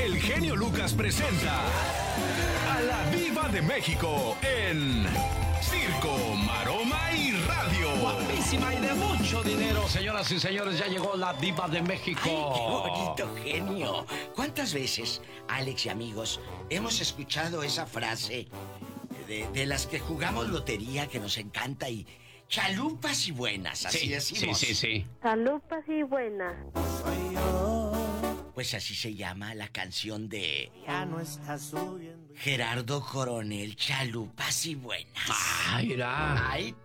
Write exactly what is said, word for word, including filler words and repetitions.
el genio Lucas presenta a la Diva de México en Circo, Maroma y Radio. Guapísima y de mucho dinero, señoras y señores, ya llegó la Diva de México. ¡Ay, qué bonito, genio! ¿Cuántas veces, Alex y amigos, hemos escuchado esa frase de, de las que jugamos lotería que nos encanta y chalupas y buenas, así Sí, decimos? sí, sí, sí. Chalupas y buenas. Pues así se llama la canción de Ya no está subiendo. Gerardo Coronel, Chalupas y buenas. Ah, mira. Ahí